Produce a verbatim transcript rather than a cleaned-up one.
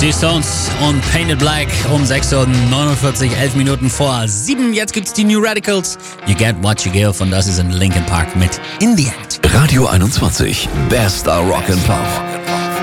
Die Stones und Painted Black um sechs Uhr neunundvierzig, elf Minuten vor sieben. Jetzt gibt's die New Radicals. You Get What You Give und das ist in Linkin Park mit In The End. Radio einundzwanzig, bester Rock and Pop.